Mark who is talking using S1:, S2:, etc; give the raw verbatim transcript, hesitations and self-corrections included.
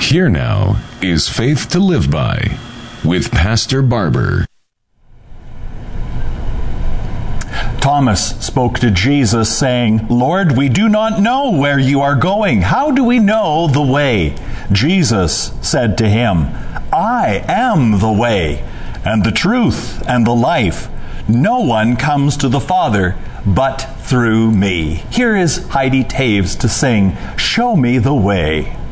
S1: Here now is Faith to Live By with Pastor Barber.
S2: Thomas spoke to Jesus, saying, "Lord, we do not know where you are going. How do we know the way?" Jesus said to him, "I am the way, and the truth, and the life. No one comes to the Father but through me." Here is Heidi Taves to sing, "Show Me the Way."